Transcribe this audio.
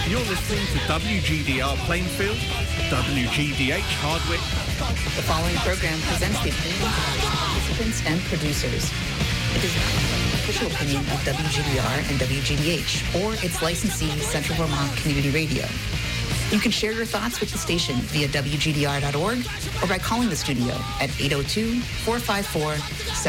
You're listening to WGDR Plainfield, WGDH Hardwick. The following program presents the opinions of participants and producers. It does not reflect the official opinion of WGDR and WGDH or its licensee, Central Vermont Community Radio. You can share your thoughts with the station via WGDR.org or by calling the studio at 802-454-7